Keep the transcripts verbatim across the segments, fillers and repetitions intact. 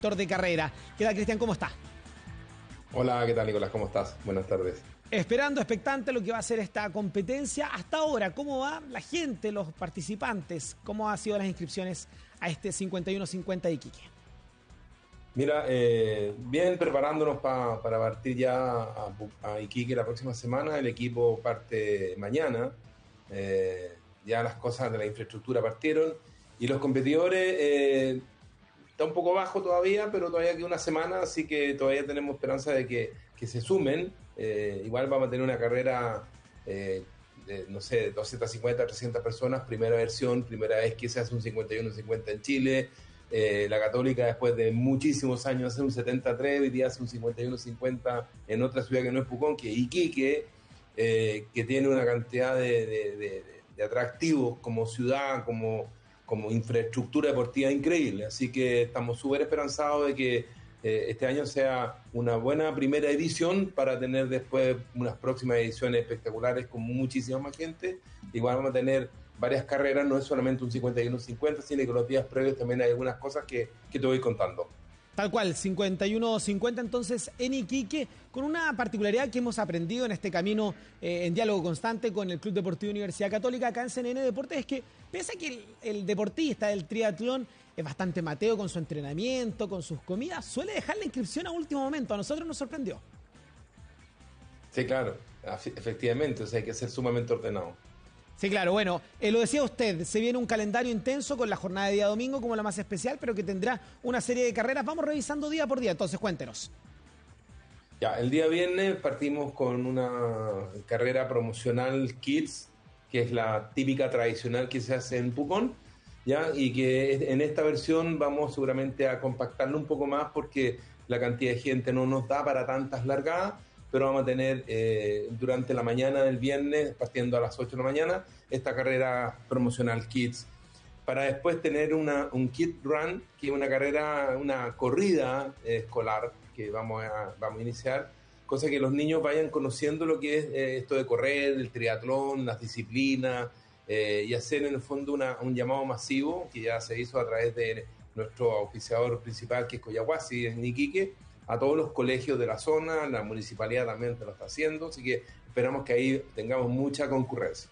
de carrera. ¿Qué tal, Cristian? ¿Cómo está? Hola, ¿qué tal, Nicolás? ¿Cómo estás? Buenas tardes. Esperando, expectante lo que va a ser esta competencia. Hasta ahora, ¿cómo va la gente, los participantes? ¿Cómo han sido las inscripciones a este cincuenta y uno cincuenta de Iquique? Mira, eh, bien preparándonos pa, para partir ya a, a Iquique la próxima semana. El equipo parte mañana. Eh, ya las cosas de la infraestructura partieron. Y los competidores, eh, está un poco bajo todavía, pero todavía queda una semana, así que todavía tenemos esperanza de que, que se sumen. Eh, igual vamos a tener una carrera, eh, de, no sé, doscientas cincuenta, trescientas personas, primera versión, primera vez que se hace un cincuenta y uno cincuenta en Chile. Eh, la Católica, después de muchísimos años, hace un setenta y tres, hoy día hace un cincuenta y uno cincuenta en otra ciudad que no es Pucón, que es Iquique, eh, que tiene una cantidad de, de, de, de atractivos como ciudad, como, como infraestructura deportiva increíble. Así que estamos súper esperanzados de que eh, este año sea una buena primera edición para tener después unas próximas ediciones espectaculares con muchísima más gente. Igual vamos a tener varias carreras, no es solamente un cincuenta y uno cincuenta, sino que los días previos también hay algunas cosas que, que te voy contando. Tal cual, cincuenta y uno cincuenta entonces en Iquique, con una particularidad que hemos aprendido en este camino eh, en diálogo constante con el Club Deportivo Universidad Católica acá en C N N Deportes, es que pese a que el, el deportista del triatlón es bastante mateo con su entrenamiento, con sus comidas, suele dejar la inscripción a último momento. A nosotros nos sorprendió. Sí, claro, efectivamente, o sea, hay que ser sumamente ordenado. Sí, claro, bueno, eh, lo decía usted, se viene un calendario intenso con la jornada de día domingo como la más especial, pero que tendrá una serie de carreras. Vamos revisando día por día, entonces cuéntenos. Ya, el día viernes partimos con una carrera promocional Kids, que es la típica tradicional que se hace en Pucón, ya, y que en esta versión vamos seguramente a compactarlo un poco más porque la cantidad de gente no nos da para tantas largadas, pero vamos a tener eh, durante la mañana del viernes, partiendo a las ocho de la mañana, esta carrera promocional Kids, para después tener una, un Kid Run, que es una carrera, una corrida eh, escolar que vamos a, vamos a iniciar, cosa que los niños vayan conociendo lo que es eh, esto de correr, el triatlón, las disciplinas, eh, y hacer en el fondo una, un llamado masivo, que ya se hizo a través de nuestro auspiciador principal, que es Coyahuasi, en Iquique, a todos los colegios de la zona. La municipalidad también lo está haciendo, así que esperamos que ahí tengamos mucha concurrencia.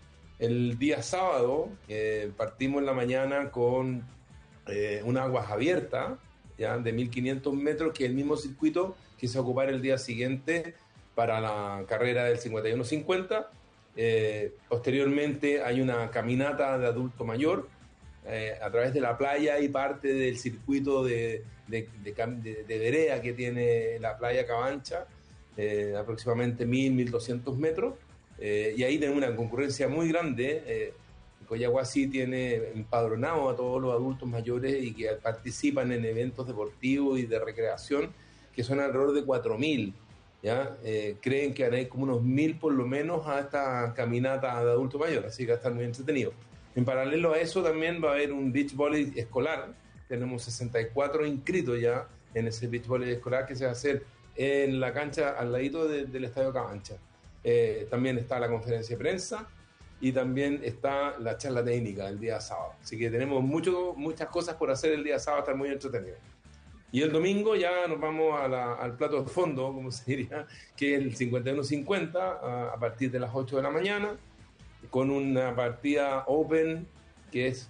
El día sábado eh, partimos en la mañana con eh, una aguas abierta, ya de mil quinientos metros, que es el mismo circuito que se va a ocupar el día siguiente para la carrera del cincuenta y uno cincuenta. Eh, posteriormente hay una caminata de adulto mayor eh, a través de la playa y parte del circuito de, de, de, de, de vereda que tiene la playa Cabancha, eh, aproximadamente mil, mil doscientos metros, eh, y ahí tenemos una concurrencia muy grande. eh, Coyahuasi tiene empadronado a todos los adultos mayores y que participan en eventos deportivos y de recreación, que son alrededor de cuatro mil. ¿Ya? Eh, creen que hay como unos mil por lo menos a esta caminata de adulto mayor, así que va a estar muy entretenido. En paralelo a eso también va a haber un beach volley escolar. Tenemos sesenta y cuatro inscritos ya en ese beach volley escolar que se va a hacer en la cancha al ladito de, del Estadio Cabancha. Eh, también está la conferencia de prensa y también está la charla técnica el día sábado. Así que tenemos mucho, muchas cosas por hacer el día sábado, estar muy entretenido. Y el domingo ya nos vamos a la, al plato de fondo, como se diría, que es el cincuenta y uno cincuenta, a, a partir de las ocho de la mañana, con una partida open, que es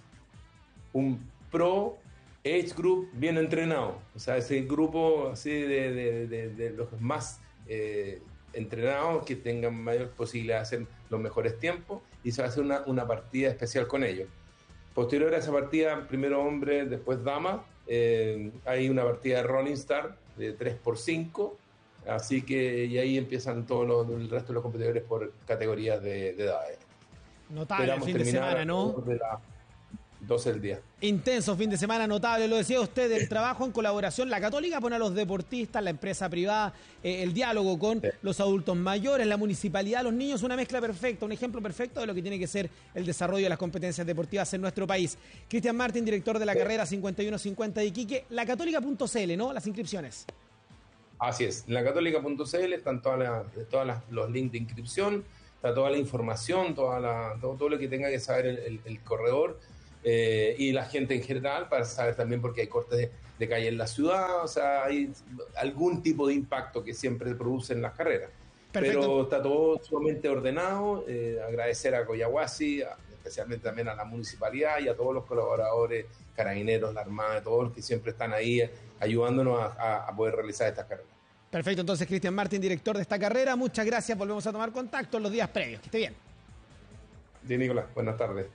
un pro age group bien entrenado. O sea, ese grupo así de, de, de, de los más eh, entrenados, que tengan mayor posibilidad de hacer los mejores tiempos, y se va a hacer una, una partida especial con ellos. Posterior a esa partida, primero hombre, después dama, eh, hay una partida de Rolling Star de tres por cinco, así que y ahí empiezan todos los, el resto de los competidores por categorías de, de edades. Notable el fin de semana, ¿no? De la doce del día. Intenso fin de semana, notable, lo decía usted, el trabajo en colaboración. La Católica pone a los deportistas, la empresa privada, eh, el diálogo con sí. los adultos mayores, la municipalidad, los niños, una mezcla perfecta, un ejemplo perfecto de lo que tiene que ser el desarrollo de las competencias deportivas en nuestro país. Cristian Martín, director de la sí. carrera cincuenta y uno cincuenta de Iquique, la católica punto c l, ¿no? Las inscripciones. Así es, en la católica punto c l están todas las, todas las, los links de inscripción, está toda la información, toda la, todo, todo lo que tenga que saber el, el, el corredor. Eh, y la gente en general, para saber también, porque hay cortes de, de calle en la ciudad, o sea, hay algún tipo de impacto que siempre producen las carreras. Perfecto. Pero está todo sumamente ordenado. Eh, agradecer a Coyahuasi, a, especialmente también a la municipalidad y a todos los colaboradores, carabineros, la Armada, todos los que siempre están ahí eh, ayudándonos a, a, a poder realizar estas carreras. Perfecto, entonces Cristian Martín, director de esta carrera, muchas gracias, volvemos a tomar contacto en los días previos, que esté bien. Sí, Nicolás, buenas tardes.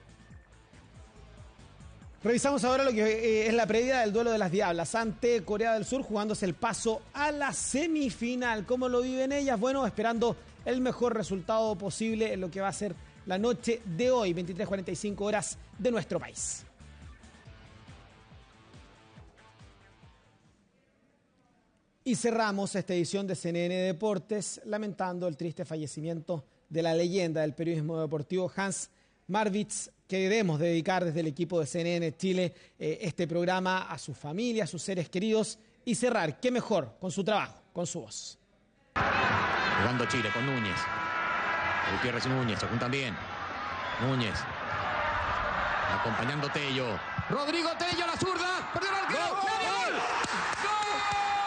Revisamos ahora lo que eh, es la previa del duelo de las Diablas ante Corea del Sur, jugándose el paso a la semifinal. ¿Cómo lo viven ellas? Bueno, esperando el mejor resultado posible en lo que va a ser la noche de hoy, veintitrés cuarenta y cinco horas de nuestro país. Y cerramos esta edición de C N N Deportes lamentando el triste fallecimiento de la leyenda del periodismo deportivo Hans Marwitz. Queremos dedicar desde el equipo de C N N Chile eh, este programa a su familia, a sus seres queridos y cerrar, qué mejor, con su trabajo, con su voz. Jugando Chile con Núñez. Gutiérrez y Núñez se juntan bien. Núñez. Acompañando Tello. Rodrigo Tello a la zurda. Perdió el arquero. ¡Gol!